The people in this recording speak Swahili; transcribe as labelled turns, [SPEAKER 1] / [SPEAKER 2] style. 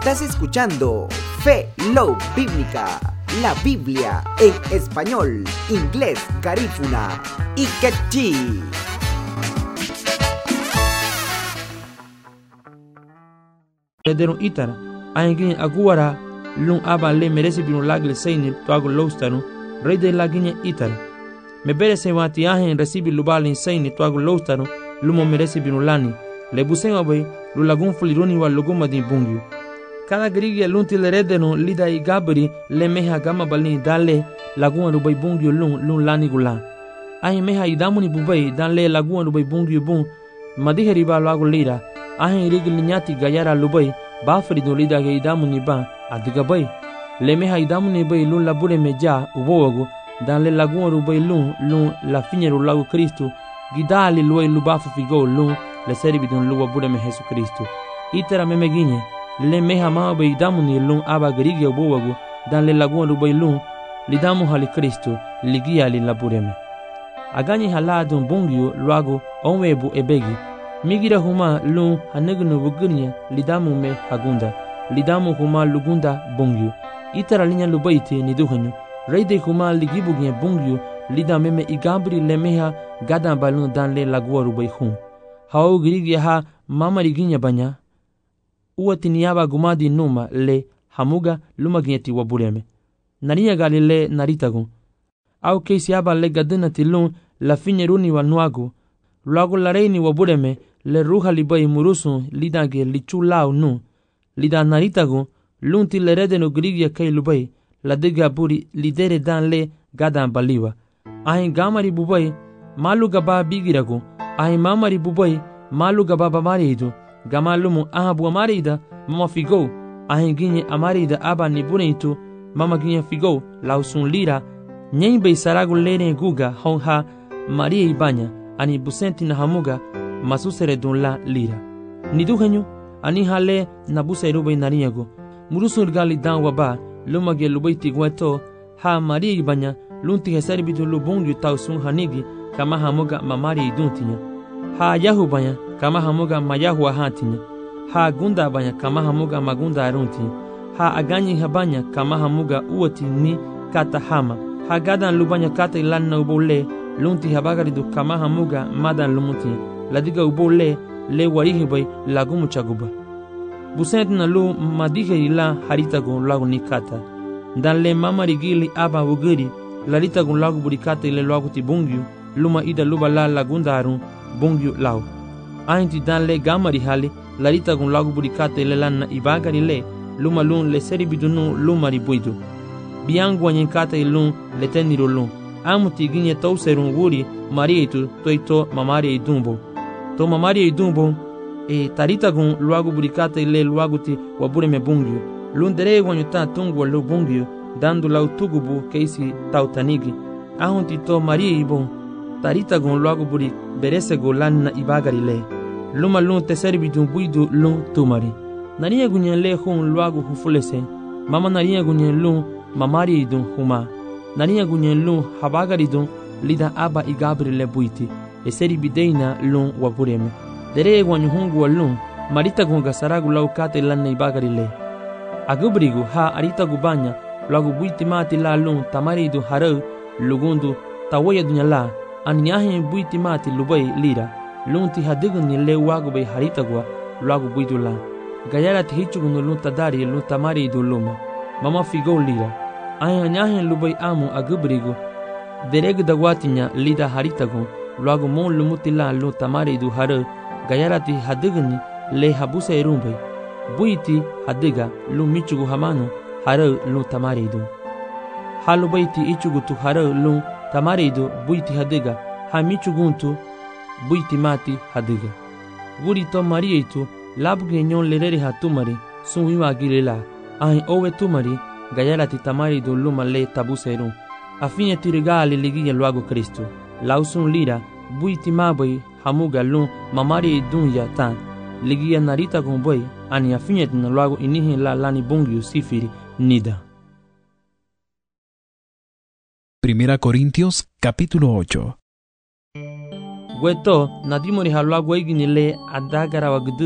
[SPEAKER 1] Estás escuchando Fe Love Bíblica, la Biblia en español, inglés, garífuna y quechí.
[SPEAKER 2] Dedero itara, ayengi aguara, lun aba le merece binu lagle seini tuago loustanu, rey de la guiña itara. Me merece wati ajen recibi lubali seini tuago loustanu, lumo merece binu lani, le busen abai, lulagun fuliruni wa luguma di bungyu. Cada grigia lunti le redeno lida i gabri le meha gama balini dale lagun rubai bungyu lun lani gula. Ajen meha idamuni bubai dan le lagun rubai bungyu bung, madihe riba lago lira. Ahen irigil nyati gayara lubai bafri do lida ge idamuni ba adiga bai le meha idamuni bai lun labure meja ubogo dan le lagun rubai lun la finyeru lago Kristo gidali luai lubafu figo lun le seribi don luwa bude me Jesu Kristo itera me meginye le meha ma bai idamuni lun aba grige ubogo dan le lagun rubai lun lidamu hali Kristo ligia li labure me agani haladun bungyo luago onwebu ebegi migira huma lun hanegnu bugurnya lidamu me hagunda lidamu huma lugunda bungyu itara linya lubaiti ni duhanyu reide huma ligibugnya bungyu lidame me igabri lemeha gadan balun dan le lagua rubai hun hau girigi ha mama riginya banya uatiniaba gumadi numa le hamuga lumagnyeti wabureme nariya galile naritagun au keisiaba le gadena tilun la finyeruni wa nuagu luago lareini wabureme le ruha libai murusun lidange lichulau nu lidan naritagu lunti le redeno grigia kai lubai la diga buri lidere dan le gadan baliwa ahin gamari bubai malu gaba bigiragu ahin mamari bubai malu gaba bamaridu gamalumu ahabu amarida mama figo ahin ginye amarida aba nibuneitu mama ginye figo lausun lira nyembe saragu lene guga honha maria ibanya ani busenti na hamuga masusere don la lira ni duhenyu ani hale na busa rubai nariyago murusul gali dan waba lumage lubaiti gweto ha maria ibanya lunti hesari bidu lubungu tausun hanigi kama hamuga mamari iduntinya ha yahu banya kama hamuga mayahu ahantinya ha gunda banya kama hamuga magunda aruntinya ha aganyi habanya kama hamuga uoti ni kata hama ha gadan lubanya kata ilanna ubole lunti habagaridu kama hamuga madan lumutinya ladiga ubole le warihi bai lagumu chaguba busent na lu madihe ila haritago lagu nikata dan le mama rigili aba wugiri laritago lagu burikata ile lagu ti bungyu luma ida luba la lagundaru bungyu lau ainti dan le gamari hali laritago lagu burikata ile lanna ibagari le luma lun le seri bidunu luma ribuidu biangu wanyenkata ilun le teniro lun amuti ginye tauserun wuri mariitu toito mamari idumbo to mamari idumbo taritagun luagu burikata ile luagu ti wabure me bungyu lundere wanyuta tungu lo bungyu dandu lau tugubu keisi tautanigi ahunti to maria ibon taritagun luagu buri berese golanna ibagari le luma lun teserbi dun buidu lun tumari nariya gunyen le hun luagu hufulese mama nariya gunyen lun mamari idun huma nariya gunyen lun habagari dun lida aba igabri le buiti eseri bideina lun wabureme dere wanyu hungu walun marita gunga saragu lau kate lanna ibagari le agubrigu ha arita gubanya lagu buiti mati la lun tamaridu harau lugundu tawaya dunya la anyahe buiti mati lubai lira lunti hadigun ni le wagu bai harita gua lagu buidu la gayara ti hichugunu lun tadari lun tamaridu luma mama figo lira anyahe lubai amu agubrigu dereg dagwatinya lida harita gun luago mon lumutila lu tamaridu harau gayarati hadigni le habusa erumbai buiti hadiga lu michugu hamanu harau lu tamaridu halu baiti ichugu tu harau lu tamaridu buiti hadiga ha michuguntu buiti mati hadiga guri to mariitu labge nyon lerere hatumari sun wiwa gilela ahin owe tumari gayarati tamaridu luma le tabusa erum afinya tirigali ligiya luago Kristo lausun lira buiti mabai hamuga lun mamari dunya tan ligia narita gomboy ani afinyet na luago inihi la lani bungyu sifiri nida.
[SPEAKER 3] Primera Corintios capítulo 8.
[SPEAKER 2] Weto nadimori haluago igini le adagara wagdu